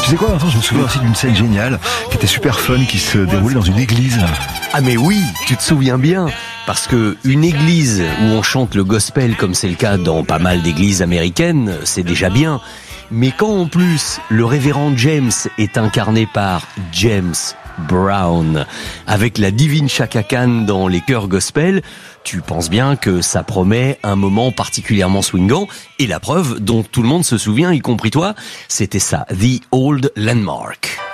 Tu sais quoi, Vincent, je me souviens aussi d'une scène géniale qui était super fun, qui se déroulait dans une église. Ah mais oui, tu te souviens bien, parce que une église où on chante le gospel comme c'est le cas dans pas mal d'églises américaines, c'est déjà bien. Mais quand en plus le révérend James est incarné par James Brown, avec la divine Chaka Khan dans les chœurs gospel, tu penses bien que ça promet un moment particulièrement swingant. Et la preuve dont tout le monde se souvient, y compris toi, c'était ça, The Old Landmark.